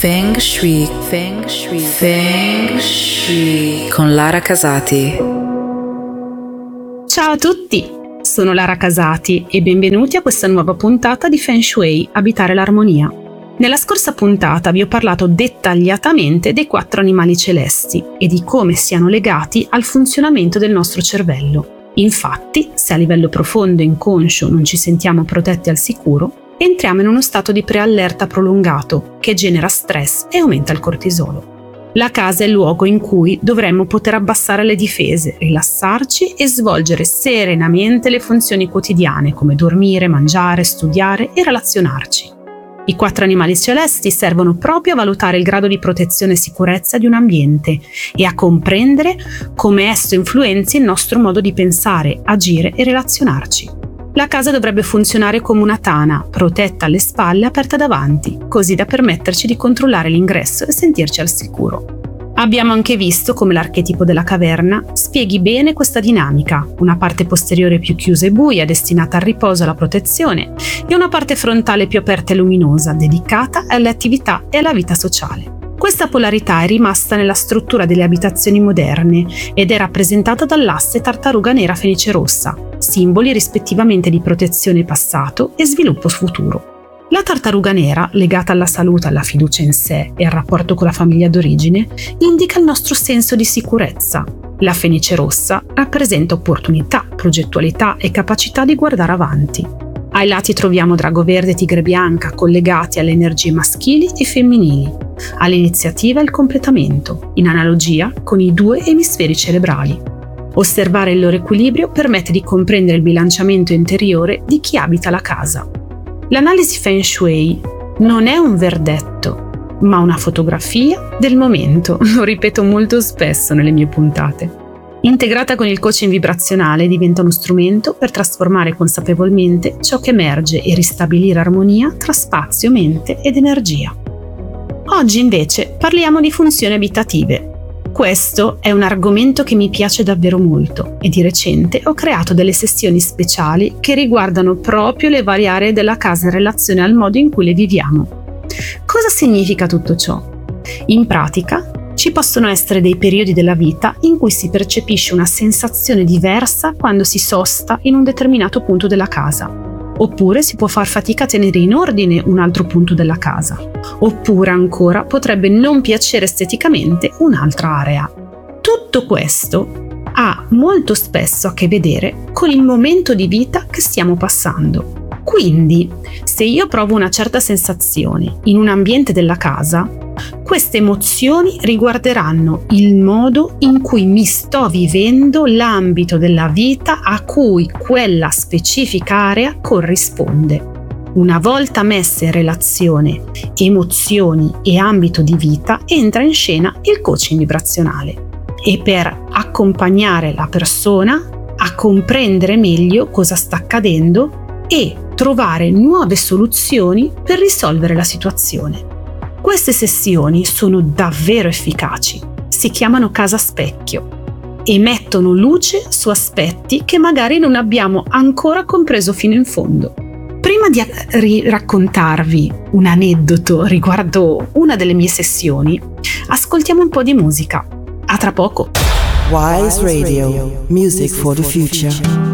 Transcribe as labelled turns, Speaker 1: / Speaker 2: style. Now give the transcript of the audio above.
Speaker 1: Feng Shui, Feng Shui, Feng Shui con Lara Casati.
Speaker 2: Ciao a tutti, sono Lara Casati e benvenuti a questa nuova puntata di Feng Shui, Abitare l'armonia. Nella scorsa puntata vi ho parlato dettagliatamente dei 4 animali celesti e di come siano legati al funzionamento del nostro cervello. Infatti, se a livello profondo e inconscio non ci sentiamo protetti al sicuro, entriamo in uno stato di preallerta prolungato che genera stress e aumenta il cortisolo. La casa è il luogo in cui dovremmo poter abbassare le difese, rilassarci e svolgere serenamente le funzioni quotidiane come dormire, mangiare, studiare e relazionarci. I 4 animali celesti servono proprio a valutare il grado di protezione e sicurezza di un ambiente e a comprendere come esso influenzi il nostro modo di pensare, agire e relazionarci. La casa dovrebbe funzionare come una tana, protetta alle spalle e aperta davanti, così da permetterci di controllare l'ingresso e sentirci al sicuro. Abbiamo anche visto come l'archetipo della caverna spieghi bene questa dinamica, una parte posteriore più chiusa e buia, destinata al riposo e alla protezione, e una parte frontale più aperta e luminosa, dedicata alle attività e alla vita sociale. Questa polarità è rimasta nella struttura delle abitazioni moderne ed è rappresentata dall'asse tartaruga nera fenice rossa, simboli rispettivamente di protezione passato e sviluppo futuro. La tartaruga nera, legata alla salute, alla fiducia in sé e al rapporto con la famiglia d'origine, indica il nostro senso di sicurezza. La fenice rossa rappresenta opportunità, progettualità e capacità di guardare avanti. Ai lati troviamo drago verde e tigre bianca, collegati alle energie maschili e femminili, all'iniziativa e al completamento, in analogia con i 2 emisferi cerebrali. Osservare il loro equilibrio permette di comprendere il bilanciamento interiore di chi abita la casa. L'analisi Feng Shui non è un verdetto, ma una fotografia del momento, lo ripeto molto spesso nelle mie puntate. Integrata con il coaching vibrazionale diventa uno strumento per trasformare consapevolmente ciò che emerge e ristabilire armonia tra spazio, mente ed energia. Oggi invece parliamo di funzioni abitative. Questo è un argomento che mi piace davvero molto e di recente ho creato delle sessioni speciali che riguardano proprio le varie aree della casa in relazione al modo in cui le viviamo. Cosa significa tutto ciò? In pratica, ci possono essere dei periodi della vita in cui si percepisce una sensazione diversa quando si sosta in un determinato punto della casa. Oppure si può far fatica a tenere in ordine un altro punto della casa. Oppure ancora potrebbe non piacere esteticamente un'altra area. Tutto questo ha molto spesso a che vedere con il momento di vita che stiamo passando. Quindi, se io provo una certa sensazione in un ambiente della casa, queste emozioni riguarderanno il modo in cui mi sto vivendo l'ambito della vita a cui quella specifica area corrisponde. Una volta messe in relazione emozioni e ambito di vita, entra in scena il coaching vibrazionale. E per accompagnare la persona a comprendere meglio cosa sta accadendo e trovare nuove soluzioni per risolvere la situazione. Queste sessioni sono davvero efficaci, si chiamano casa specchio e mettono luce su aspetti che magari non abbiamo ancora compreso fino in fondo. Prima di raccontarvi un aneddoto riguardo una delle mie sessioni, ascoltiamo un po' di musica. A tra poco.
Speaker 3: Wise Radio, music for the future.